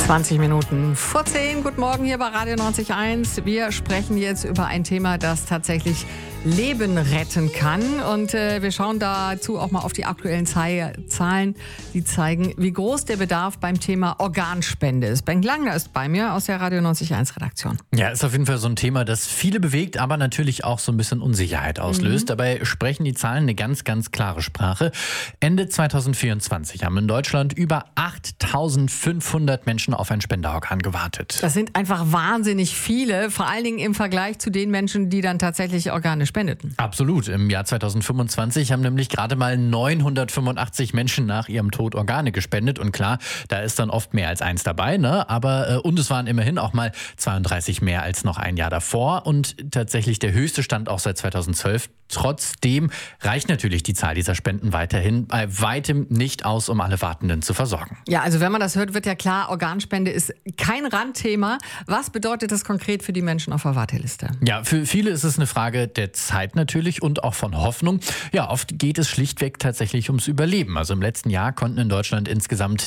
20 Minuten vor 10. Guten Morgen hier bei Radio 90.1. Wir sprechen jetzt über ein Thema, das tatsächlich Leben retten kann. Und wir schauen dazu auch mal auf die aktuellen Zahlen, die zeigen, wie groß der Bedarf beim Thema Organspende ist. Ben Langner ist bei mir aus der Radio 90.1 Redaktion. Ja, ist auf jeden Fall so ein Thema, das viele bewegt, aber natürlich auch so ein bisschen Unsicherheit auslöst. Dabei sprechen die Zahlen eine ganz, ganz klare Sprache. Ende 2024 haben in Deutschland über 8.500 Menschen auf ein Spenderorgan gewartet. Das sind einfach wahnsinnig viele, vor allen Dingen im Vergleich zu den Menschen, die dann tatsächlich Organe spendeten. Absolut. Im Jahr 2025 haben nämlich gerade mal 985 Menschen nach ihrem Tod Organe gespendet. Und klar, da ist dann oft mehr als eins dabei, ne? Aber und es waren immerhin auch mal 32 mehr als noch ein Jahr davor. Und tatsächlich der höchste Stand auch seit 2012. Trotzdem reicht natürlich die Zahl dieser Spenden weiterhin bei weitem nicht aus, um alle Wartenden zu versorgen. Ja, also wenn man das hört, wird ja klar, Organspende ist kein Randthema. Was bedeutet das konkret für die Menschen auf der Warteliste? Ja, für viele ist es eine Frage der Zeit natürlich und auch von Hoffnung. Ja, oft geht es schlichtweg tatsächlich ums Überleben. Also im letzten Jahr konnten in Deutschland insgesamt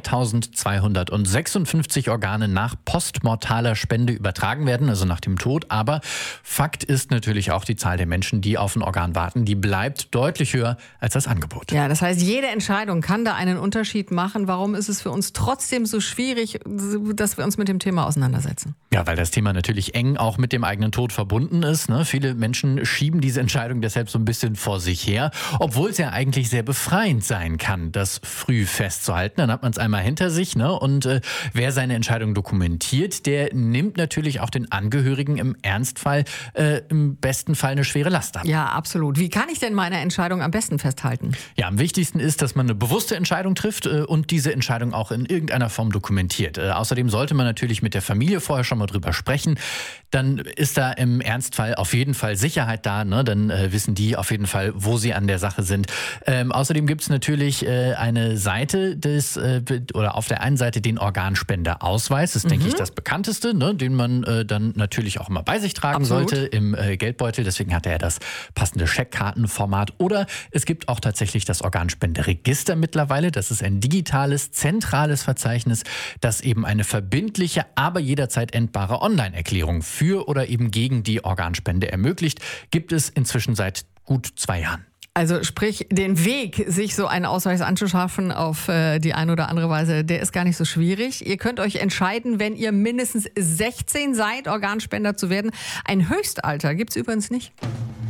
3.256 Organe nach postmortaler Spende übertragen werden, also nach dem Tod. Aber Fakt ist natürlich auch, die Zahl der Menschen, die auf ein Organ warten, die bleibt deutlich höher als das Angebot. Ja, das heißt, jede Entscheidung kann da einen Unterschied machen. Warum ist es für uns trotzdem so schwierig, dass wir uns mit dem Thema auseinandersetzen? Ja, weil das Thema natürlich eng auch mit dem eigenen Tod verbunden ist, ne? Viele Menschen schieben diese Entscheidung deshalb so ein bisschen vor sich her, obwohl es ja eigentlich sehr befreiend sein kann, das früh festzuhalten. Dann hat man es einmal hinter sich, ne? Und wer seine Entscheidung dokumentiert, der nimmt natürlich auch den Angehörigen im Ernstfall, im besten Fall eine schwere Last ab. Ja, absolut. Wie kann ich denn meine Entscheidung am besten festhalten? Ja, am wichtigsten ist, dass man eine bewusste Entscheidung trifft und diese Entscheidung auch in irgendeiner Form dokumentiert. Außerdem sollte man natürlich mit der Familie vorher schon mal drüber sprechen. Dann ist da im Ernstfall auf jeden Fall Sicherheit da, ne? Dann wissen die auf jeden Fall, wo sie an der Sache sind. Außerdem gibt es natürlich eine Seite oder auf der einen Seite den Organspendeausweis. Das ist, denke ich, das bekannteste, ne? Den man dann natürlich auch immer bei sich tragen sollte im Geldbeutel. Deswegen hat er das passende Scheckkartenformat. Oder es gibt auch tatsächlich das Organspenderegister mittlerweile. Das ist ein digitales, zentrales Verzeichnis, das eben eine verbindliche, aber jederzeit endbare Online-Erklärung für oder eben gegen die Organspende ermöglicht. Gibt es inzwischen seit gut 2 Jahren. Also sprich, den Weg, sich so einen Ausweis anzuschaffen auf die eine oder andere Weise, der ist gar nicht so schwierig. Ihr könnt euch entscheiden, wenn ihr mindestens 16 seid, Organspender zu werden. Ein Höchstalter gibt's übrigens nicht.